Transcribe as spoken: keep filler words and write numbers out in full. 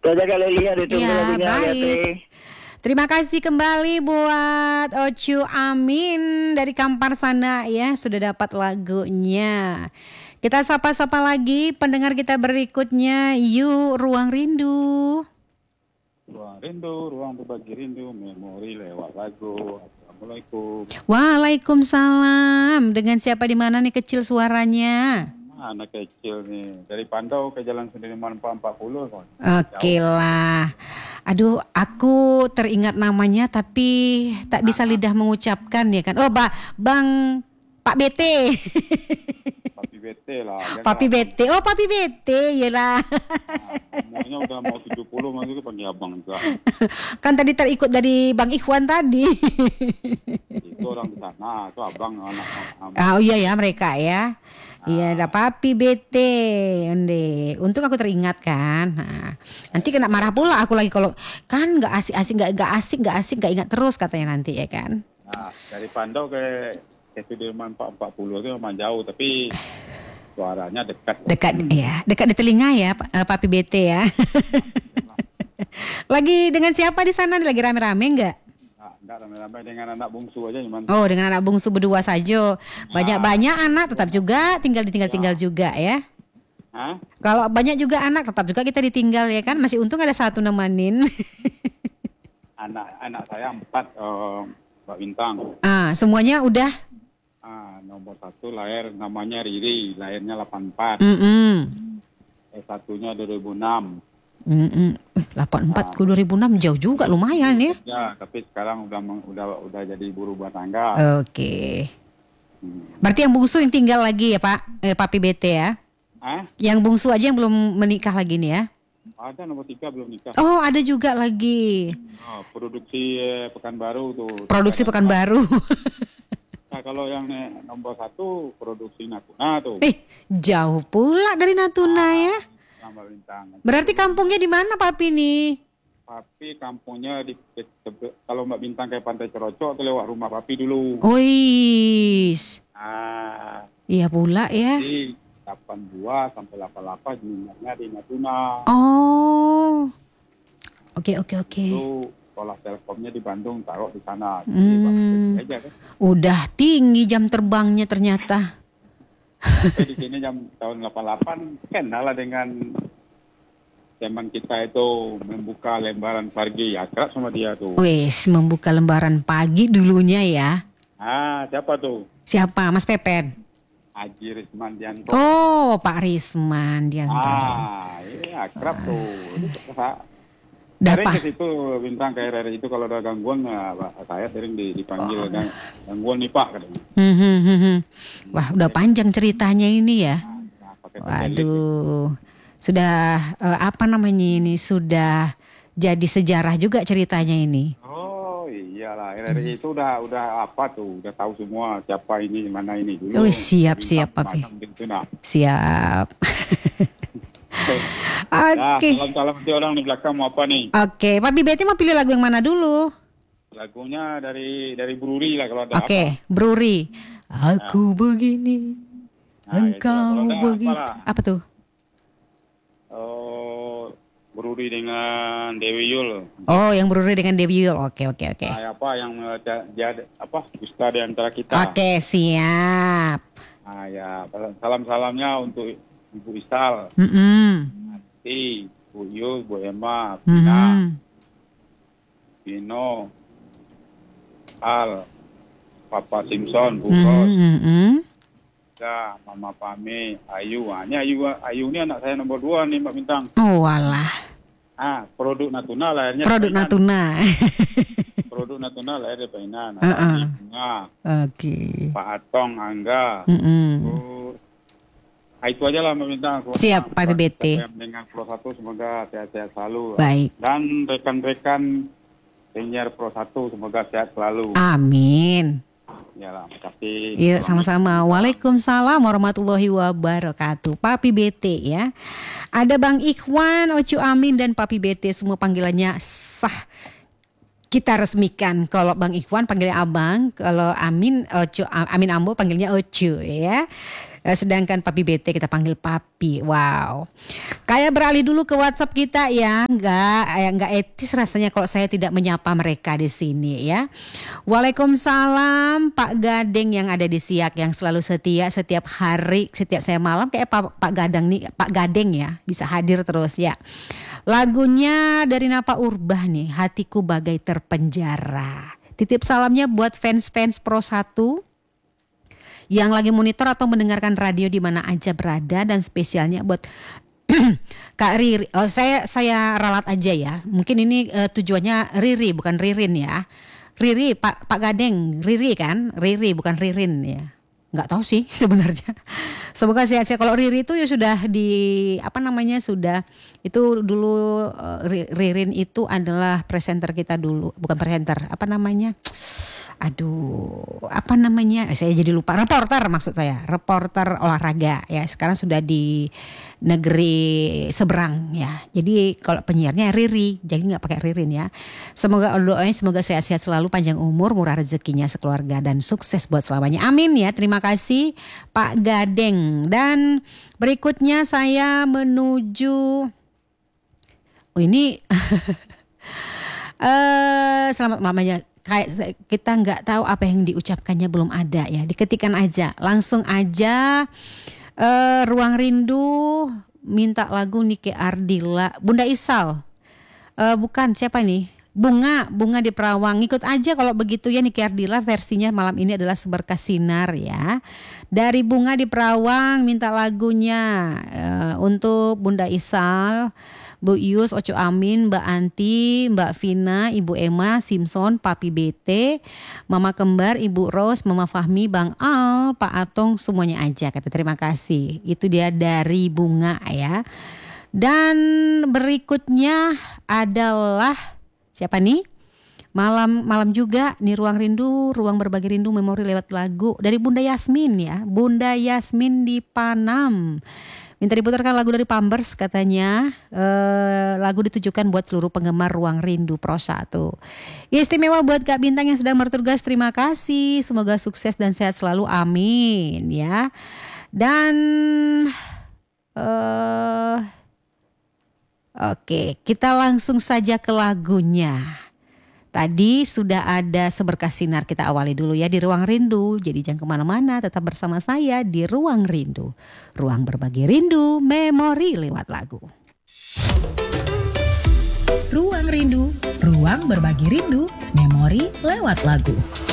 Saja kalau lihat itu Ya, lagunya baik. Agate. Terima kasih kembali buat Ocu Amin dari Kampar sana ya, sudah dapat lagunya. Kita sapa-sapa lagi pendengar kita berikutnya. Yuk, Ruang Rindu. Ruang rindu, ruang berbagi rindu, memori lewat lagu. Assalamualaikum. Waalaikumsalam. Dengan siapa di mana nih kecil suaranya? Ah, anak kecil nih dari Pandau ke Jalan Sudirman empat puluh. Oke lah. Aduh, aku teringat namanya tapi tak bisa lidah mengucapkan ya kan. Oh, ba, Bang Pak B T. Papi bete lah. Papi B T. Oh, Papi B T, iyalah. Umurnya udah mau tujuh puluh, masih panggil abang juga. Kan tadi terikut dari Bang Ikhwan tadi. Itu orang di sana, itu abang anak. Oh iya ya mereka ya. Iya, ada Papi B T, Ende. Untung aku teringat kan. Nah, nanti kena marah pula aku lagi kalau kan nggak asik-asik, nggak nggak asik, nggak asik, nggak ingat terus katanya nanti ya kan. Nah, dari Pandau ke ke Sudirman empat puluh itu memang jauh, tapi suaranya dekat. Dekat ya, dekat di telinga ya, Pak- Papi B T ya. Lagi dengan siapa di sana? Lagi rame-rame nggak? Nah, enggak ramai-ramai dengan anak bungsu aja cuman. Oh, dengan anak bungsu berdua saja. Banyak-banyak anak tetap juga tinggal ditinggal-tinggal juga ya. Hah? Kalau banyak juga anak tetap juga kita ditinggal ya kan. Masih untung ada satu nemenin. Anak-anak saya empat, eh, Mbak Bintang. Ah, semuanya udah. Ah, nomor satu lahir namanya Riri, lahirnya delapan puluh empat. Mm-mm. S satunya dua ribu enam. Mm-mm. Eh, delapan puluh empat ke dua ribu enam jauh juga lumayan ya. Ya, tapi sekarang udah meng- udah udah jadi ibu rumah tangga. Oke. Hmm. Berarti yang bungsu yang tinggal lagi ya Pak, eh, Papi B T ya. Hah? Yang bungsu aja yang belum menikah lagi nih ya. Ada nomor tiga belum nikah. Oh, ada juga lagi. Oh, produksi eh, Pekanbaru tuh. Produksi Pekanbaru. Nah, kalau yang eh, nomor satu produksi Natuna tuh. Eh, jauh pula dari Natuna ya. Nama Bintang. Berarti kampungnya di mana Papi nih? Papi kampungnya di tebe- kalau Mbak Bintang kayak Pantai Cerocok tuh lewat rumah Papi dulu. Ois. Ah, Iya pula ya. jadi delapan puluh dua sampai delapan puluh delapan jumlahnya di Natuna. Oh. Oke, oke, oke. Itu sekolah Telkomnya di Bandung, taruh di sana. Jadi Hmm. Papi aja kan. Udah tinggi jam terbangnya ternyata. Tapi di sini jam tahun delapan puluh delapan kenal lah dengan zaman kita itu membuka lembaran pagi, akrab sama dia tuh. Wes, membuka lembaran pagi dulunya ya. Ah, siapa tuh? Siapa? Mas Pepen? Haji Risman Dianto. Oh, Pak Risman Diantoro. Ah, ini akrab tuh. Itu sa- Dapa. Sering ke situ Bintang ke R R I itu kalau ada gangguan ya, Pak, saya sering di- dipanggil Oh. gang- gangguan nih Pak katanya. Hmm, hmm, hmm, hmm. Wah, udah panjang ceritanya ini ya. Nah, pakai pembeli. Waduh. Sudah eh, apa namanya ini? Sudah jadi sejarah juga ceritanya ini. Oh iyalah, R R I itu udah udah apa tuh, udah tahu semua siapa ini mana ini dulu. Oh, siap, Bintang siap, Papi. macam gitu, nah. Siap. Ya, Oke. salam-salam nanti orang di belakang mau apa nih? Oke, Papi Betty mau pilih lagu yang mana dulu? Lagunya dari dari Bruri lah kalau ada Oke, Bruri. Aku begini, Nah, itu lah, engkau kalau ada begitu. apalah. Apa tuh? apa. Oh, Bruri dengan Dewi Yul. Oh, yang Bruri dengan Dewi Yul. Oke, oke, oke. Nah, apa yang eh, ja- ja- apa dusta di antara kita. Oke, siap. Nah, ya salam-salamnya untuk Ibu Isal, Mm-mm. Nanti, Bu Yul, Bu Emma, Pina, Mhm. Pino, Al, Papa Simpson, Bu Mhm, Ros, mhm. ya, Mama Pame, Ayu. Ah, ini Ayu, Ayu ini anak saya nomor dua nih Mbak Bintang. Oh, walah. Ah, produk Natuna lahirnya. Produk di Painan. Natuna. Produk Natuna lahir di Painan. Nah, Uh-uh. Bunga, Oke. Pak Atong, Angga. Mm-mm. Terus, ah, itu aja lah Mbak Bintang. Siap, Pak B B T. Saya Dengan Pro satu semoga sehat-sehat selalu. Baik. Dan rekan-rekan penyiar Pro satu semoga sehat selalu. Amin. Ya lah, makasih. Yuk sama-sama. Waalaikumsalam warahmatullahi wabarakatuh. Papi B T ya. Ada Bang Ikhwan, Ocu Amin dan Papi B T semua panggilannya sah. Kita resmikan kalau Bang Ikhwan panggilnya Abang, kalau Amin Ocu Amin Ambo panggilnya Ocu ya. sedangkan Papi Bete kita panggil Papi. Wow. Kayak beralih dulu ke WhatsApp kita ya. Enggak, enggak etis rasanya kalau saya tidak menyapa mereka di sini ya. Waalaikumsalam Pak Gadeng yang ada di Siak yang selalu setia setiap hari, setiap saya malam kayak Pak, Pak Gadang nih, Pak Gadeng ya, bisa hadir terus ya. Lagunya dari Napa Urbah nih, Hatiku Bagai Terpenjara. Titip salamnya buat fans-fans Pro satu yang lagi monitor atau mendengarkan radio di mana aja berada, dan spesialnya buat Kak Riri. Oh, saya saya ralat aja ya. Mungkin ini uh, tujuannya Riri bukan Ririn ya. Riri, Pak Pak Gadeng, Riri kan? Riri bukan Ririn ya. Nggak tahu sih sebenarnya. Semoga sehat-sehat. Kalau Riri itu ya sudah di apa namanya sudah itu dulu uh, Ririn itu adalah presenter kita dulu, bukan presenter, apa namanya? Aduh, apa namanya? Saya jadi lupa. Reporter maksud saya, reporter olahraga ya. Sekarang sudah di negeri seberang ya. Jadi kalau penyiarnya Riri, jadi nggak pakai Ririn ya. Semoga doanya semoga sehat-sehat selalu, panjang umur, murah rezekinya sekeluarga dan sukses buat selamanya. Amin ya. Terima kasih Pak Gadeng. Dan berikutnya saya menuju oh ini uh, selamat malamnya. Kayak kita nggak tahu apa yang diucapkannya, belum ada ya. Diketikkan aja, langsung aja. Uh, Ruang Rindu minta lagu Nike Ardila, Bunda Isal. Uh, bukan siapa nih? Bunga, Bunga di Perawang. Ikut aja kalau begitu ya. Nike Ardila versinya malam ini adalah Seberkas Sinar ya. Dari Bunga di Perawang minta lagunya uh, untuk Bunda Isal, Bu Yus, Oco Amin, Mbak Anti, Mbak Vina, Ibu Emma, Simpson, Papi Bete, Mama Kembar, Ibu Ros, Mama Fahmi, Bang Al, Pak Atong, semuanya aja. Kata terima kasih. Itu dia dari Bunga ya. Dan berikutnya adalah siapa nih? Malam malam juga nih Ruang Rindu, Ruang Berbagi Rindu Memori lewat lagu dari Bunda Yasmin ya. Bunda Yasmin di Panam. Minta diputarkan lagu dari Pampers katanya. Uh, lagu ditujukan buat seluruh penggemar Ruang Rindu Pro satu. Istimewa buat Kak Bintang yang sedang bertugas. Terima kasih. Semoga sukses dan sehat selalu. Amin ya. Dan uh, oke, okay, kita langsung saja ke lagunya. Tadi sudah ada Seberkas Sinar, kita awali dulu ya di Ruang Rindu. Jadi jangan kemana-mana, tetap bersama saya di Ruang Rindu. Ruang berbagi rindu, memori lewat lagu. Ruang Rindu, ruang berbagi rindu, memori lewat lagu.